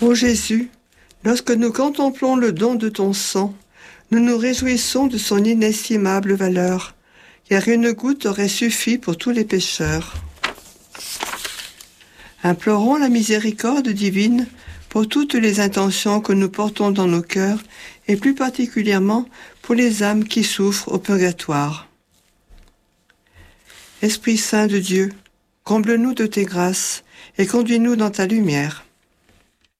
Ô Jésus, lorsque nous contemplons le don de ton sang, nous nous réjouissons de son inestimable valeur, car une goutte aurait suffi pour tous les pécheurs. Implorons la miséricorde divine pour toutes les intentions que nous portons dans nos cœurs, et plus particulièrement pour les âmes qui souffrent au purgatoire. Esprit Saint de Dieu, comble-nous de tes grâces et conduis-nous dans ta lumière.